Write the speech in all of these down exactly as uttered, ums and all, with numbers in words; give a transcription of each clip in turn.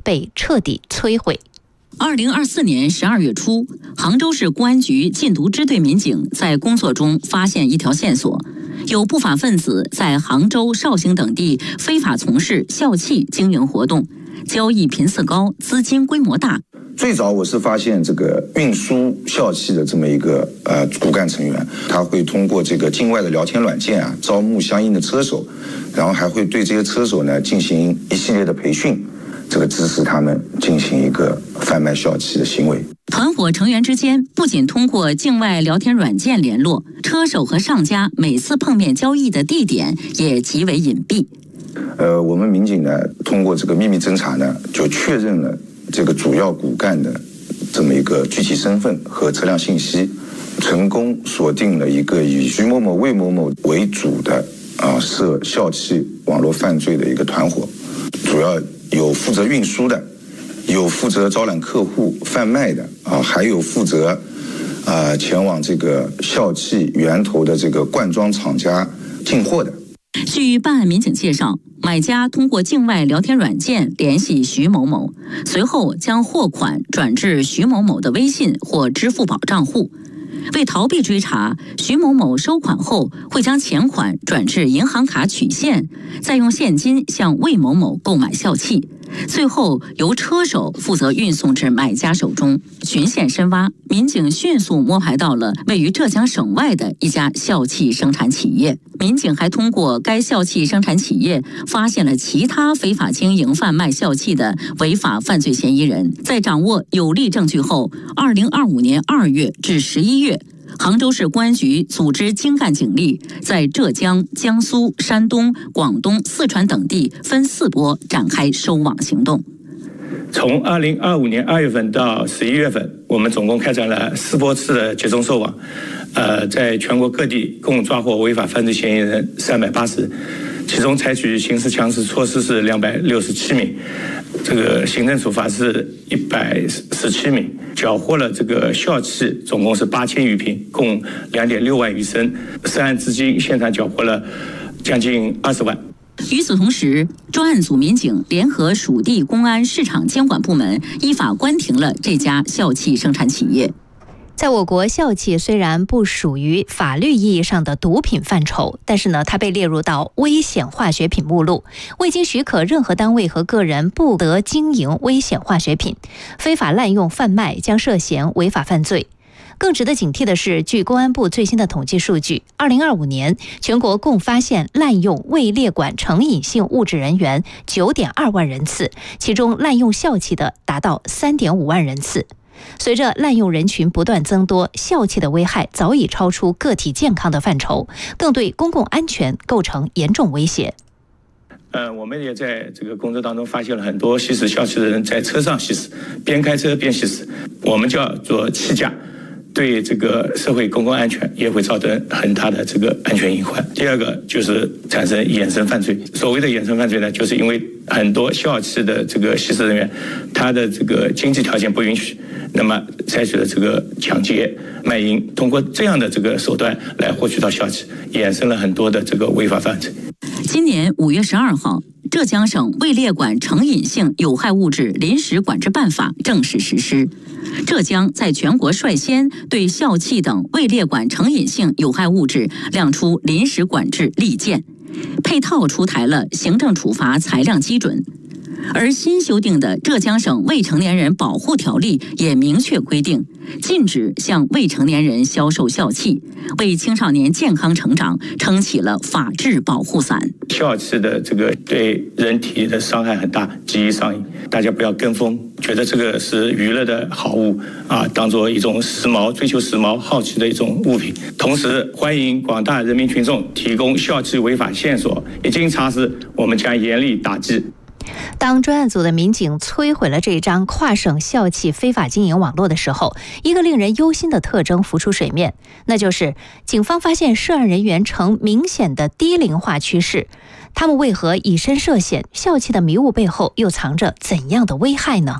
被彻底摧毁。 二零二四年十二月初，杭州市公安局禁毒支队民警在工作中发现一条线索，有不法分子在杭州、绍兴等地非法从事校企经营活动，交易频次高，资金规模大。 最早我是发现这个运输校企的这么一个呃骨干成员，他会通过这个境外的聊天软件啊，招募相应的车手，然后还会对这些车手呢进行一系列的培训。这个支持他们进行一个贩卖校企的行为。 团伙成员之间不仅通过境外聊天软件联络，车手和上家每次碰面交易的地点也极为隐蔽。 呃，我们民警呢，通过这个秘密侦查呢，就确认了这个主要骨干的这么一个具体身份和车辆信息，成功锁定了一个以徐某某、魏某某为主的啊涉校企网络犯罪的一个团伙，主要有负责运输的，有负责招揽客户贩卖的啊，还有负责啊前往这个校企源头的这个灌装厂家进货的。 据办案民警介绍，买家通过境外聊天软件联系徐某某，随后将货款转至徐某某的微信或支付宝账户。为逃避追查，徐某某收款后会将钱款转至银行卡取现，再用现金向魏某某购买校企，最后由车手负责运送至买家手中。循线深挖，民警迅速摸排到了位于浙江省外的一家校企生产企业。民警还通过该校企生产企业发现了其他非法经营贩卖校企的违法犯罪嫌疑人。在掌握有力证据后，二零二五年二月至十一月，杭州市公安局组织精干警力，在浙江、江苏、山东、广东、四川等地分四波展开收网行动。 从二零二五年二月份到十一月份，我们总共开展了四波次的集中收网，呃，在全国各地共抓获违法犯罪嫌疑人三百八十，其中采取刑事强制措施是两百六十七名，这个行政处罚是一百十七名，缴获了这个校企总共是八千余瓶，共两点六万余升，涉案资金现场缴获了将近二十万。 与此同时，专案组民警联合属地公安市场监管部门，依法关停了这家校企生产企业。 在我国，校企虽然不属于法律意义上的毒品范畴，但是呢，它被列入到危险化学品目录，未经许可，任何单位和个人不得经营危险化学品，非法滥用贩卖将涉嫌违法犯罪。更值得警惕的是，据公安部最新的统计数据，二零二五年全国共发现滥用未列管成瘾性物质人员 九点二万人次，其中滥用校企的达到 三点五万人次。随着滥用人群不断增多，校企的危害早已超出个体健康的范畴，更对公共安全构成严重威胁。 呃，我们也在这个工作当中发现了很多吸食校企的人在车上吸食，边开车边吸食，我们叫做欺驾，对这个社会公共安全也会造成很大的这个安全隐患。第二个就是产生衍生犯罪，所谓的衍生犯罪呢，就是因为很多校企的这个吸食人员，他的这个经济条件不允许，那么采取了这个抢劫、卖淫，通过这样的这个手段来获取到校企，衍生了很多的这个违法犯罪。 今年五月十二号，浙江省未列管成瘾性有害物质临时管制办法正式实施。浙江在全国率先对校企等未列管成瘾性有害物质亮出临时管制利剑，配套出台了行政处罚裁量基准。而新修订的浙江省未成年人保护条例也明确规定，禁止向未成年人销售校企，为青少年健康成长撑起了法治保护伞。 校企的这个对人体的伤害很大，极易上瘾，大家不要跟风，觉得这个是娱乐的好物啊，当做一种时髦、追求时髦、好奇的一种物品。同时，欢迎广大人民群众提供校企违法线索，一经查实，我们将严厉打击。 当专案组的民警摧毁了这张跨省校企非法经营网络的时候，一个令人忧心的特征浮出水面，那就是警方发现涉案人员呈明显的低龄化趋势。他们为何以身涉险？校企的迷雾背后又藏着怎样的危害呢？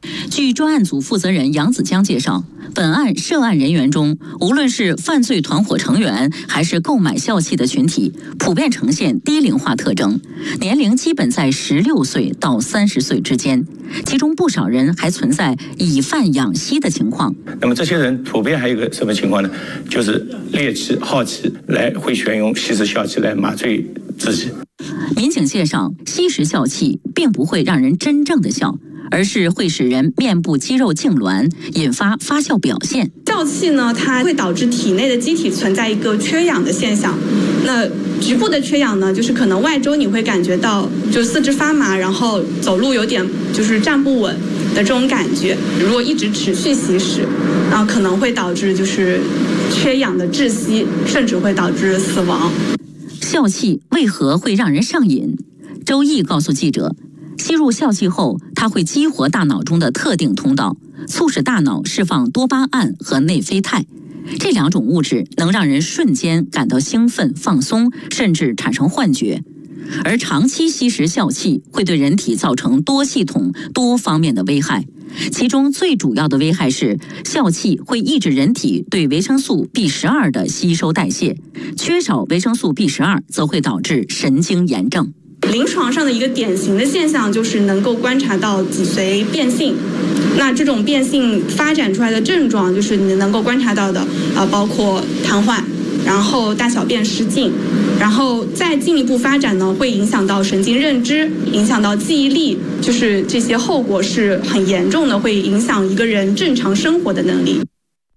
据专案组负责人杨子江介绍，本案涉案人员中，无论是犯罪团伙成员还是购买笑气的群体，普遍呈现低龄化特征，年龄基本在十六岁到三十岁之间，其中不少人还存在以贩养吸的情况。 那么这些人普遍还有个什么情况呢？就是猎奇、好奇，来会选用吸食笑气来麻醉自己。 民警介绍，吸食笑气并不会让人真正的笑，而是会使人面部肌肉痉挛，引发发笑表现。 笑气呢，它会导致体内的机体存在一个缺氧的现象。那局部的缺氧呢，就是可能外周你会感觉到就四肢发麻，然后走路有点就是站不稳的这种感觉。如果一直持续吸食，然后可能会导致就是缺氧的窒息，甚至会导致死亡。 笑气为何会让人上瘾？周毅告诉记者，吸入笑气后，它会激活大脑中的特定通道，促使大脑释放多巴胺和内啡肽。这两种物质能让人瞬间感到兴奋、放松，甚至产生幻觉。而长期吸食笑气会对人体造成多系统、多方面的危害。其中最主要的危害是，笑气会抑制人体对维生素 B 十二 的吸收代谢，缺少维生素 B 十二 则会导致神经炎症。 临床上的一个典型的现象就是能够观察到脊髓变性，那这种变性发展出来的症状就是你能够观察到的，啊，包括瘫痪，然后大小便失禁，然后再进一步发展呢，会影响到神经认知，影响到记忆力，就是这些后果是很严重的，会影响一个人正常生活的能力。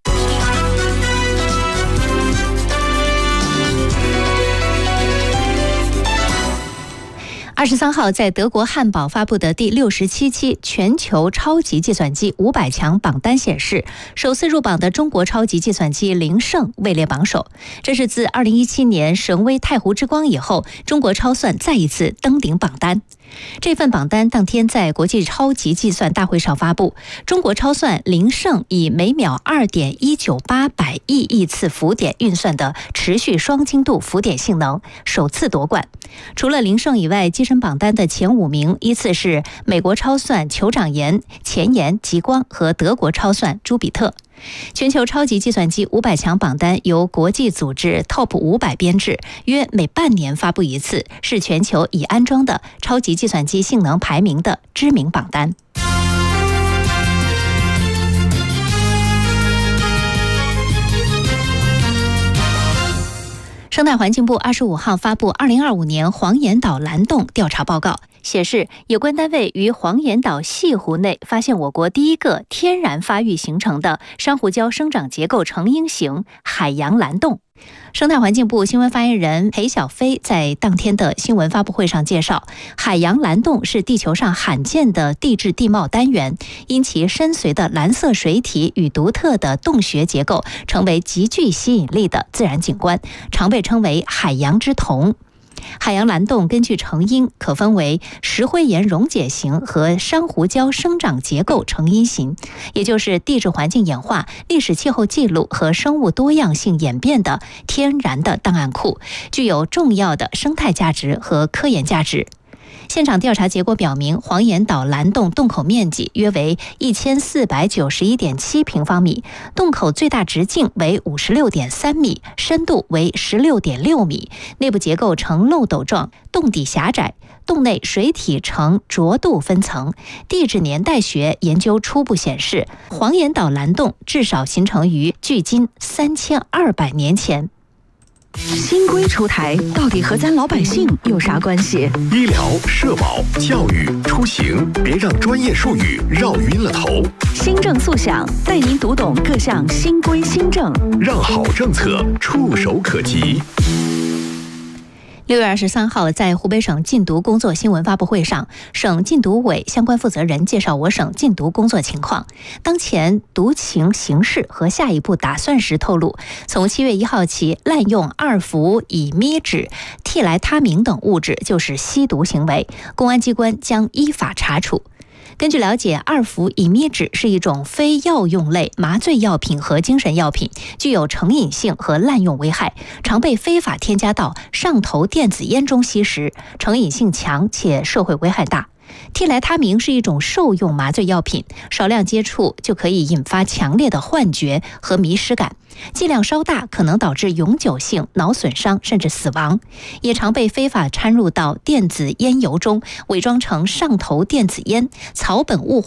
二十三号，在德国汉堡发布的第六十七期全球超级计算机五百强榜单显示，首次入榜的中国超级计算机灵胜位列榜首。这是自二零一七年神威太湖之光以后，中国超算再一次登顶榜单。这份榜单当天在国际超级计算大会上发布，中国超算灵胜以每秒 二点一九八百亿亿次浮点运算的持续双精度浮点性能首次夺冠。除了灵胜以外，跻身榜单的前五名依次是美国超算酋长岩、前沿、极光和德国超算朱比特。全球超级计算机五百强榜单由国际组织 Top 五百编制，约每半年发布一次，是全球已安装的超级计算机性能排名的知名榜单。生态环境部二十五号发布二零二五年黄岩岛蓝洞调查报告，显示有关单位于黄岩岛细湖内发现我国第一个天然发育形成的珊瑚礁生长结构成因型海洋蓝洞。生态环境部新闻发言人裴小飞在当天的新闻发布会上介绍，海洋蓝洞是地球上罕见的地质地貌单元，因其深邃的蓝色水体与独特的洞穴结构，成为极具吸引力的自然景观，常被称为海洋之瞳。海洋蓝洞根据成因可分为石灰岩溶解型和珊瑚礁生长结构成因型，也就是地质环境演化、历史气候记录和生物多样性演变的天然的档案库，具有重要的生态价值和科研价值。现场调查结果表明，黄岩岛蓝洞洞口面积约为一千四百九十一点七平方米，洞口最大直径为五十六点三米，深度为十六点六米，内部结构呈漏斗状，洞底狭窄，洞内水体呈浊度分层。地质年代学研究初步显示，黄岩岛蓝洞至少形成于距今三千二百年前。 新规出台，到底和咱老百姓有啥关系？ 医疗、社保、教育、出行，别让专业术语绕晕了头。 新政速响，带您读懂各项新规新政， 让好政策触手可及。 六月二十三号，在湖北省禁毒工作新闻发布会上，省禁毒委相关负责人介绍我省禁毒工作情况、当前毒情形势和下一步打算时透露，从七月一号起，滥用二氟乙醚酯、替来他明等物质就是吸毒行为，公安机关将依法查处。根据了解，二氟乙醚酯是一种非药用类麻醉药品和精神药品，具有成瘾性和滥用危害，常被非法添加到上头电子烟中吸食，成瘾性强且社会危害大。 替来他明是一种受用麻醉药品，少量接触就可以引发强烈的幻觉和迷失感，剂量稍大可能导致永久性脑损伤甚至死亡，也常被非法掺入到电子烟油中，伪装成上头电子烟、草本物